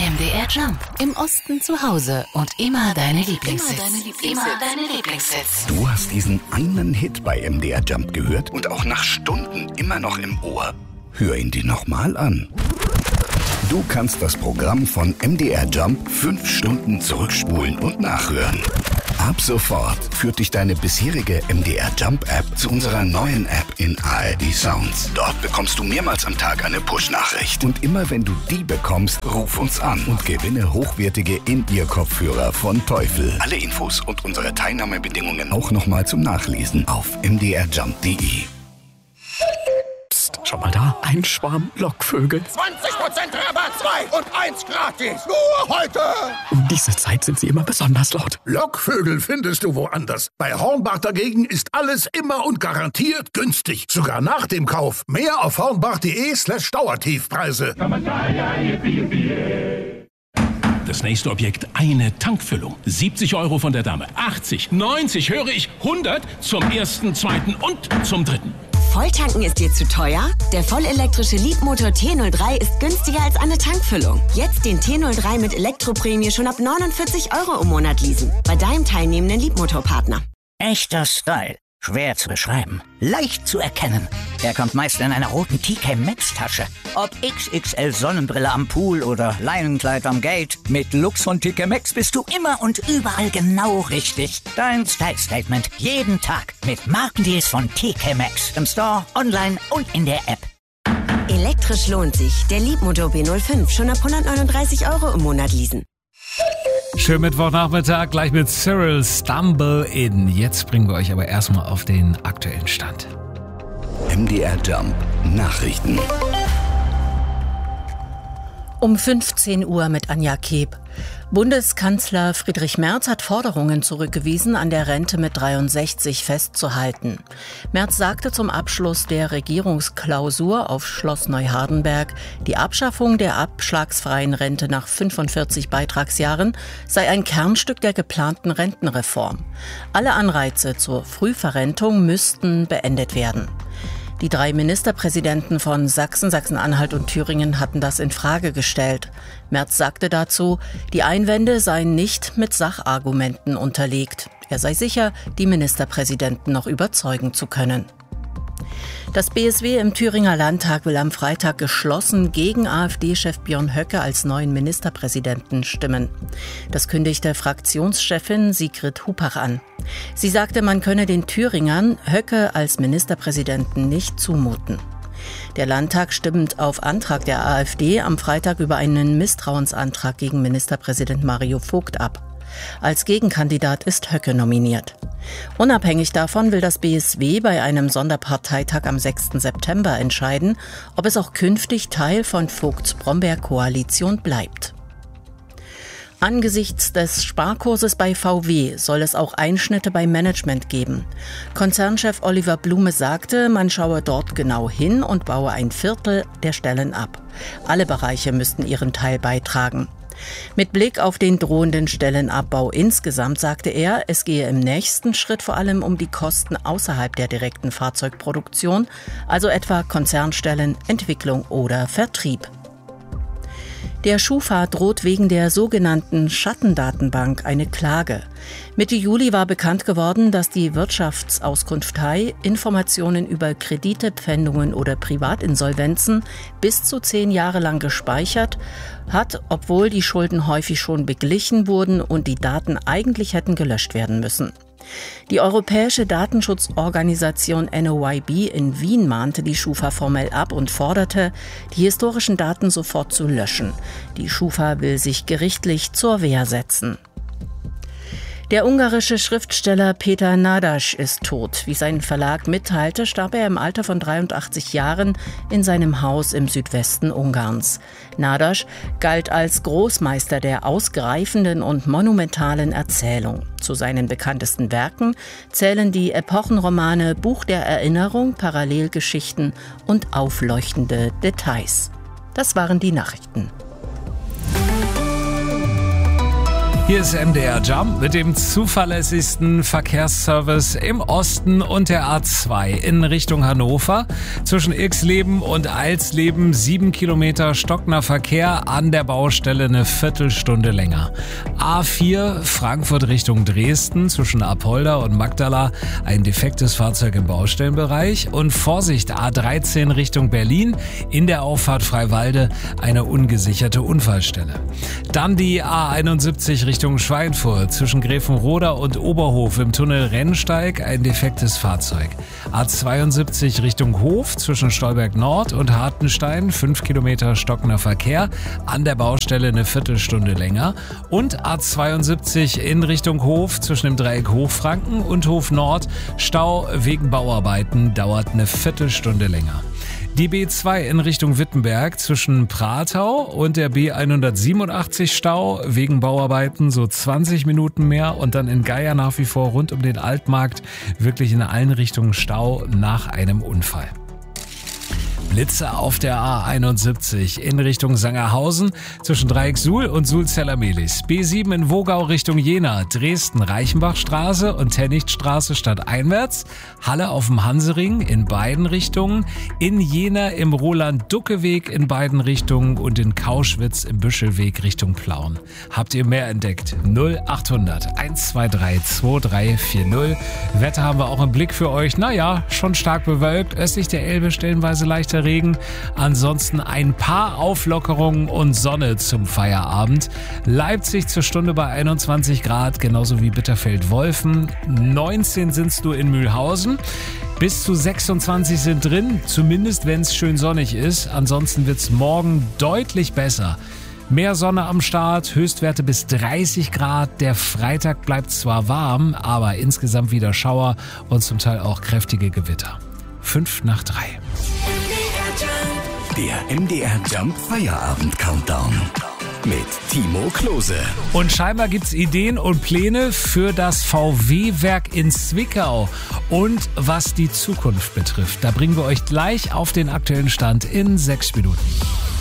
MDR Jump. Im Osten zu Hause und immer deine Lieblingshits. Du hast diesen einen Hit bei MDR Jump gehört und auch nach Stunden immer noch im Ohr. Hör ihn dir nochmal an. Du kannst das Programm von MDR Jump 5 Stunden zurückspulen und nachhören. Ab sofort führt dich deine bisherige MDR Jump App zu unserer neuen App in ARD Sounds. Dort bekommst du mehrmals am Tag eine Push-Nachricht. Und immer wenn du die bekommst, ruf uns an und gewinne hochwertige In-Ear-Kopfhörer von Teufel. Alle Infos und unsere Teilnahmebedingungen auch nochmal zum Nachlesen auf mdrjump.de. Schau mal da, ein Schwarm Lockvögel. 20% Rabatt, 2 und 1 gratis. Nur heute. Um diese Zeit sind sie immer besonders laut. Lockvögel findest du woanders. Bei Hornbach dagegen ist alles immer und garantiert günstig. Sogar nach dem Kauf. Mehr auf hornbach.de/Dauertiefpreise. Das nächste Objekt, eine Tankfüllung. 70 € von der Dame. 80, 90, höre ich, 100 zum ersten, zweiten und zum dritten. Volltanken ist dir zu teuer? Der vollelektrische Leapmotor T03 ist günstiger als eine Tankfüllung. Jetzt den T03 mit Elektroprämie schon ab 49 € im Monat leasen. Bei deinem teilnehmenden Leapmotor-Partner. Echter Style. Schwer zu beschreiben. Leicht zu erkennen. Er kommt meist in einer roten TK Maxx-Tasche. Ob XXL Sonnenbrille am Pool oder Leinenkleid am Gate. Mit Lux von TK Maxx bist du immer und überall genau richtig. Dein Style-Statement. Jeden Tag. Mit Markendeals von TK Maxx. Im Store, online und in der App. Elektrisch lohnt sich. Der Leapmotor B05 schon ab 139 € im Monat leasen. Schönen Mittwochnachmittag, gleich mit Cyril Stumble In. Jetzt bringen wir euch aber erstmal auf den aktuellen Stand. MDR Jump Nachrichten. Um 15 Uhr mit Anja Keb. Bundeskanzler Friedrich Merz hat Forderungen zurückgewiesen, an der Rente mit 63 festzuhalten. Merz sagte zum Abschluss der Regierungsklausur auf Schloss Neuhardenberg, die Abschaffung der abschlagsfreien Rente nach 45 Beitragsjahren sei ein Kernstück der geplanten Rentenreform. Alle Anreize zur Frühverrentung müssten beendet werden. Die 3 Ministerpräsidenten von Sachsen, Sachsen-Anhalt und Thüringen hatten das in Frage gestellt. Merz sagte dazu, die Einwände seien nicht mit Sachargumenten unterlegt. Er sei sicher, die Ministerpräsidenten noch überzeugen zu können. Das BSW im Thüringer Landtag will am Freitag geschlossen gegen AfD-Chef Björn Höcke als neuen Ministerpräsidenten stimmen. Das kündigte Fraktionschefin Sigrid Hupach an. Sie sagte, man könne den Thüringern Höcke als Ministerpräsidenten nicht zumuten. Der Landtag stimmt auf Antrag der AfD am Freitag über einen Misstrauensantrag gegen Ministerpräsident Mario Vogt ab. Als Gegenkandidat ist Höcke nominiert. Unabhängig davon will das BSW bei einem Sonderparteitag am 6. September entscheiden, ob es auch künftig Teil von Vogts Brombeer-Koalition bleibt. Angesichts des Sparkurses bei VW soll es auch Einschnitte beim Management geben. Konzernchef Oliver Blume sagte, man schaue dort genau hin und baue ein Viertel der Stellen ab. Alle Bereiche müssten ihren Teil beitragen. Mit Blick auf den drohenden Stellenabbau insgesamt sagte er, es gehe im nächsten Schritt vor allem um die Kosten außerhalb der direkten Fahrzeugproduktion, also etwa Konzernstellen, Entwicklung oder Vertrieb. Der Schufa droht wegen der sogenannten Schattendatenbank eine Klage. Mitte Juli war bekannt geworden, dass die Wirtschaftsauskunftei Informationen über Kredite, Pfändungen oder Privatinsolvenzen bis zu 10 Jahre lang gespeichert hat, obwohl die Schulden häufig schon beglichen wurden und die Daten eigentlich hätten gelöscht werden müssen. Die europäische Datenschutzorganisation NOYB in Wien mahnte die Schufa formell ab und forderte, die historischen Daten sofort zu löschen. Die Schufa will sich gerichtlich zur Wehr setzen. Der ungarische Schriftsteller Peter Nádas ist tot. Wie sein Verlag mitteilte, starb er im Alter von 83 Jahren in seinem Haus im Südwesten Ungarns. Nádas galt als Großmeister der ausgreifenden und monumentalen Erzählung. Zu seinen bekanntesten Werken zählen die Epochenromane Buch der Erinnerung, Parallelgeschichten und aufleuchtende Details. Das waren die Nachrichten. Hier ist MDR Jump mit dem zuverlässigsten Verkehrsservice im Osten und der A2 in Richtung Hannover. Zwischen Irxleben und Alsleben 7 Kilometer stockender Verkehr, an der Baustelle eine Viertelstunde länger. A4 Frankfurt Richtung Dresden zwischen Apolda und Magdala ein defektes Fahrzeug im Baustellenbereich. Und Vorsicht, A13 Richtung Berlin in der Auffahrt Freiwalde eine ungesicherte Unfallstelle. Dann die A71 Richtung Schweinfurt zwischen Gräfenroda und Oberhof im Tunnel Rennsteig ein defektes Fahrzeug. A72 Richtung Hof zwischen Stolberg Nord und Hartenstein 5 Kilometer stockender Verkehr, an der Baustelle eine Viertelstunde länger. Und A72 in Richtung Hof zwischen dem Dreieck Hochfranken und Hof Nord Stau wegen Bauarbeiten, dauert eine Viertelstunde länger. Die B2 in Richtung Wittenberg zwischen Pratau und der B187 Stau wegen Bauarbeiten so 20 Minuten mehr und dann in Geier nach wie vor rund um den Altmarkt wirklich in allen Richtungen Stau nach einem Unfall. Blitze auf der A71 in Richtung Sangerhausen zwischen Dreieck Suhl und Suhl-Zellermelis. B7 in Wogau Richtung Jena, Dresden Reichenbachstraße und Tennichtstraße stadteinwärts. Halle auf dem Hansering in beiden Richtungen. In Jena im Roland-Ducke-Weg in beiden Richtungen und in Kauschwitz im Büschelweg Richtung Plauen. Habt ihr mehr entdeckt? 0800 123 2340. Wetter haben wir auch im Blick für euch. Naja, schon stark bewölkt. Östlich der Elbe stellenweise leichter Regen. Ansonsten ein paar Auflockerungen und Sonne zum Feierabend. Leipzig zur Stunde bei 21 Grad, genauso wie Bitterfeld-Wolfen. 19 sind's nur in Mühlhausen. Bis zu 26 sind drin, zumindest wenn es schön sonnig ist. Ansonsten wird's morgen deutlich besser. Mehr Sonne am Start, Höchstwerte bis 30 Grad. Der Freitag bleibt zwar warm, aber insgesamt wieder Schauer und zum Teil auch kräftige Gewitter. 5 nach 3. Der MDR Jump Feierabend Countdown mit Timo Klose. Und scheinbar gibt's Ideen und Pläne für das VW-Werk in Zwickau. Und was die Zukunft betrifft, da bringen wir euch gleich auf den aktuellen Stand in 6 Minuten.